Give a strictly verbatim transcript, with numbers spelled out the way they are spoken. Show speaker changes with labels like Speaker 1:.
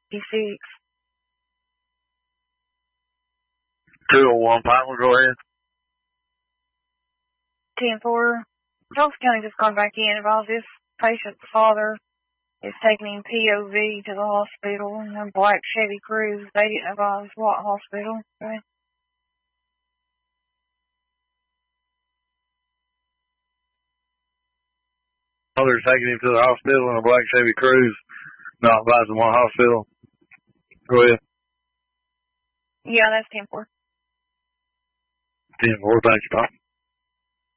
Speaker 1: fifty-six.
Speaker 2: two oh one Piper, go ahead.
Speaker 1: ten four. Charles County just gone back in. Advised this patient's father is taking him P O V to the hospital in a black Chevy Cruze. They didn't advise what hospital. Okay.
Speaker 2: Father's taking him to the hospital in a black Chevy Cruze, not advising what hospital. Go ahead.
Speaker 1: Yeah, that's ten four.
Speaker 2: ten four, thanks, Pop.